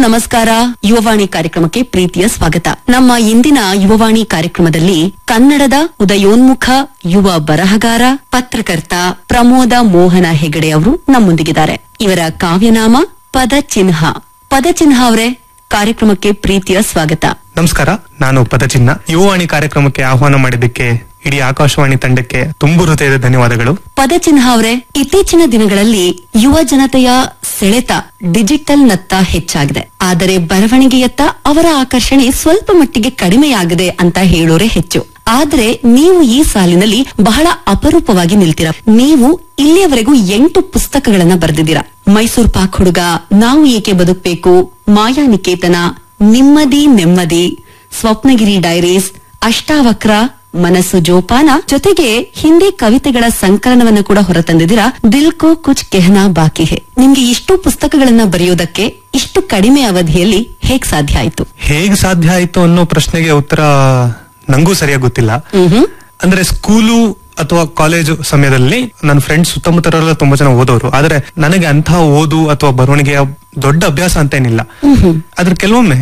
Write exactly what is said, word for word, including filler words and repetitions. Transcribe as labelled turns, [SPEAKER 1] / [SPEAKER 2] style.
[SPEAKER 1] ನಮಸ್ಕಾರ. ಯುವವಾಣಿ ಕಾರ್ಯಕ್ರಮಕ್ಕೆ ಪ್ರೀತಿಯ ಸ್ವಾಗತ. ನಮ್ಮ ಇಂದಿನ ಯುವವಾಣಿ ಕಾರ್ಯಕ್ರಮದಲ್ಲಿ ಕನ್ನಡದ ಉದಯೋನ್ಮುಖ ಯುವ ಬರಹಗಾರ, ಪತ್ರಕರ್ತ ಪ್ರಮೋದ ಮೋಹನ ಹೆಗಡೆ ಅವರು ನಮ್ಮೊಂದಿಗಿದ್ದಾರೆ. ಇವರ ಕಾವ್ಯನಾಮ ಪದಚಿಹ್ನ. ಪದಚಿಹ್ನ ಅವರೇ, ಕಾರ್ಯಕ್ರಮಕ್ಕೆ ಪ್ರೀತಿಯ ಸ್ವಾಗತ.
[SPEAKER 2] ನಮಸ್ಕಾರ, ನಾನು ಪದಚಿಹ್ನ. ಯುವವಾಣಿ ಕಾರ್ಯಕ್ರಮಕ್ಕೆ ಆಹ್ವಾನ ಮಾಡಿದ್ದಕ್ಕೆ ಇಡೀ ಆಕಾಶವಾಣಿ ತಂಡಕ್ಕೆ ತುಂಬು ಹೃದಯದ ಧನ್ಯವಾದಗಳು.
[SPEAKER 1] ಪದಚಿಹ್ನ ಅವರೇ, ಇತ್ತೀಚಿನ ದಿನಗಳಲ್ಲಿ ಯುವ ಜನತೆಯ ಸೆಳೆತ ಡಿಜಿಟಲ್ ನತ್ತ ಹೆಚ್ಚಾಗಿದೆ. ಆದರೆ ಬರವಣಿಗೆಯತ್ತ ಅವರ ಆಕರ್ಷಣೆ ಸ್ವಲ್ಪ ಮಟ್ಟಿಗೆ ಕಡಿಮೆಯಾಗಿದೆ ಅಂತ ಹೇಳೋರೆ ಹೆಚ್ಚು. ಆದ್ರೆ ನೀವು ಈ ಸಾಲಿನಲ್ಲಿ ಬಹಳ ಅಪರೂಪವಾಗಿ ನಿಲ್ತೀರ. ನೀವು ಇಲ್ಲಿಯವರೆಗೂ ಎಂಟು ಪುಸ್ತಕಗಳನ್ನ ಬರೆದಿದ್ದೀರಾ. ಮೈಸೂರು ಪಾಕ್ ಹುಡುಗ, ನಾವು ಏಕೆ ಬದುಕಬೇಕು, ಮಾಯಾನಿಕೇತನ, ನಿಮ್ಮದಿ ನೆಮ್ಮದಿ, ಸ್ವಪ್ನಗಿರಿ ಡೈರೀಸ್, ಅಷ್ಟಾವಕ್ರ, ಮನಸ್ಸು ಜೋಪಾನ, ಜೊತೆಗೆ ಹಿಂದಿ ಕವಿತೆಗಳ ಸಂಕಲನವನ್ನು ಕೂಡ ಹೊರತಂದಿದ್ದೀರಾ, ದಿಲ್ ಕೋ ಕುಚ್ ಕೆಹನಾ ಬಾಕಿ ಹೇ. ನಿಮ್ಗೆ ಇಷ್ಟು ಪುಸ್ತಕಗಳನ್ನ ಬರೆಯೋದಕ್ಕೆ ಇಷ್ಟು ಕಡಿಮೆ ಅವಧಿಯಲ್ಲಿ ಹೇಗ್ ಸಾಧ್ಯ ಆಯ್ತು?
[SPEAKER 2] ಹೇಗ್ ಸಾಧ್ಯ ಆಯ್ತು ಅನ್ನೋ ಪ್ರಶ್ನೆಗೆ ಉತ್ತರ ನಂಗೂ ಸರಿಯಾಗಿ ಗೊತ್ತಿಲ್ಲ. ಅಂದ್ರೆ ಸ್ಕೂಲು ಅಥವಾ ಕಾಲೇಜು ಸಮಯದಲ್ಲಿ ನನ್ನ ಫ್ರೆಂಡ್ಸ್ ಸುತ್ತಮುತ್ತರೆಲ್ಲ ತುಂಬಾ ಜನ ಓದೋರು. ಆದ್ರೆ ನನಗೆ ಅಂತಹ ಓದು ಅಥವಾ ಬರವಣಿಗೆಯ ದೊಡ್ಡ ಅಭ್ಯಾಸ ಅಂತ ಏನಿಲ್ಲ. ಆದ್ರೆ ಕೆಲವೊಮ್ಮೆ